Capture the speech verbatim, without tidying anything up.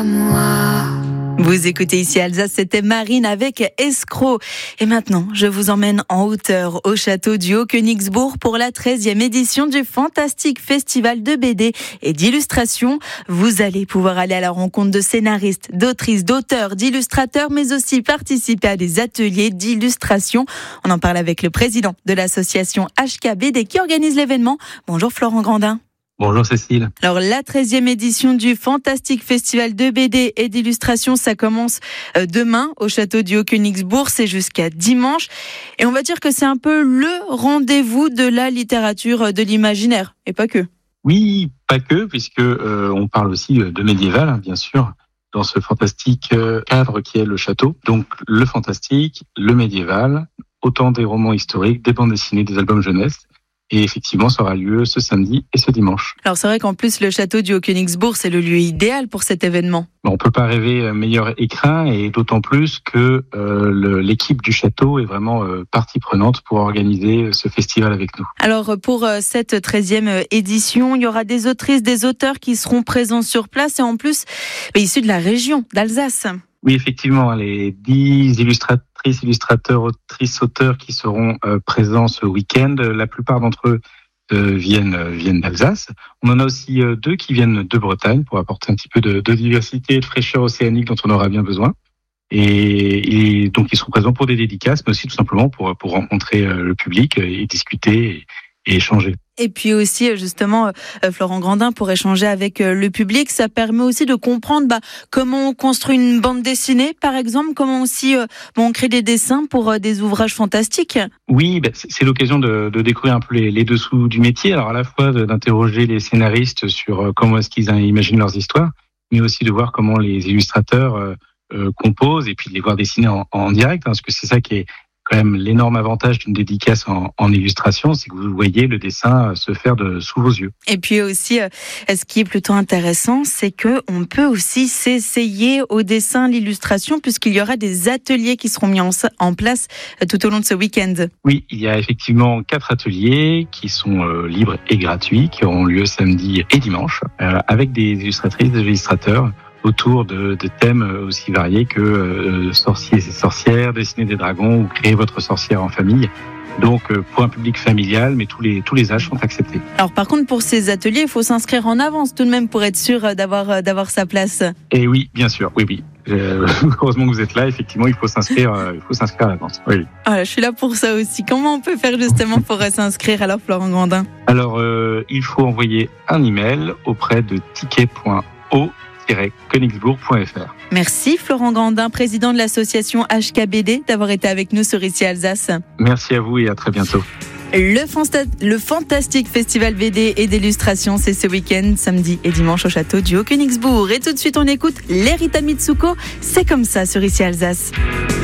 Vous écoutez ici Alsace, c'était Marine avec Escroc. Et maintenant, je vous emmène en hauteur au château du Haut-Königsbourg pour la treizième édition du fantastique festival de B D et d'illustration. Vous allez pouvoir aller à la rencontre de scénaristes, d'autrices, d'auteurs, d'illustrateurs, mais aussi participer à des ateliers d'illustration. On en parle avec le président de l'association H K B D qui organise l'événement. Bonjour Florent Grandin. Bonjour Cécile. Alors la treizième édition du fantastique festival de B D et d'illustration, ça commence demain au château du Haut-Königsbourg, c'est jusqu'à dimanche. Et on va dire que c'est un peu le rendez-vous de la littérature de l'imaginaire, et pas que. Oui, pas que, puisque euh, on parle aussi de médiéval, hein, bien sûr, dans ce fantastique euh, cadre qui est le château. Donc le fantastique, le médiéval, autant des romans historiques, des bandes dessinées, des albums jeunesse. Et effectivement, ça aura lieu ce samedi et ce dimanche. Alors c'est vrai qu'en plus, le château du Haut-Königsbourg, c'est le lieu idéal pour cet événement. On ne peut pas rêver meilleur écrin, et d'autant plus que euh, le, l'équipe du château est vraiment euh, partie prenante pour organiser ce festival avec nous. Alors pour euh, cette treizième édition, il y aura des autrices, des auteurs qui seront présents sur place et en plus bah, issus de la région d'Alsace. Oui, effectivement, les dix illustratrices, illustrateurs, autrices, auteurs qui seront euh, présents ce week-end, la plupart d'entre eux euh, viennent euh, viennent d'Alsace. On en a aussi euh, deux qui viennent de Bretagne pour apporter un petit peu de, de diversité et de fraîcheur océanique dont on aura bien besoin. Et, et donc ils seront présents pour des dédicaces, mais aussi tout simplement pour pour rencontrer euh, le public et discuter et, et échanger. Et puis aussi, justement, euh, Florent Grandin, pour échanger avec euh, le public, ça permet aussi de comprendre bah, comment on construit une bande dessinée, par exemple, comment aussi euh, bon, on crée des dessins pour euh, des ouvrages fantastiques. Oui, bah, c'est, c'est l'occasion de, de découvrir un peu les, les dessous du métier, alors à la fois de, d'interroger les scénaristes sur euh, comment est-ce qu'ils imaginent leurs histoires, mais aussi de voir comment les illustrateurs euh, euh, composent, et puis de les voir dessiner en, en direct, hein, parce que c'est ça qui est quand même l'énorme avantage d'une dédicace en, en illustration, c'est que vous voyez le dessin se faire de sous vos yeux. Et puis aussi, euh, ce qui est plutôt intéressant, c'est que on peut aussi s'essayer au dessin, l'illustration, puisqu'il y aura des ateliers qui seront mis en, en place euh, tout au long de ce week-end. Oui, il y a effectivement quatre ateliers qui sont euh, libres et gratuits, qui auront lieu samedi et dimanche, euh, avec des illustratrices, des illustrateurs, autour de, de thèmes aussi variés que euh, sorciers et sorcières, dessiner des dragons ou créer votre sorcière en famille. Donc euh, pour un public familial, mais tous les tous les âges sont acceptés. Alors par contre pour ces ateliers, il faut s'inscrire en avance tout de même pour être sûr d'avoir d'avoir sa place. Et oui, bien sûr, oui oui. Euh, heureusement que vous êtes là, effectivement, il faut s'inscrire, euh, il faut s'inscrire à l'avance. Oui. Voilà, je suis là pour ça aussi. Comment on peut faire justement pour s'inscrire alors, Florent Grandin ? Alors euh, il faut envoyer un email auprès de ticket point o tiret königsbourg point f r. Merci Florent Grandin, président de l'association H K B D, d'avoir été avec nous sur Ici Alsace. Merci à vous et à très bientôt. Le, fanta- le fantastique festival B D et d'illustration, c'est ce week-end, samedi et dimanche au château du Haut-Königsbourg. Et tout de suite, on écoute l'Erita Mitsuko. C'est comme ça sur Ici Alsace.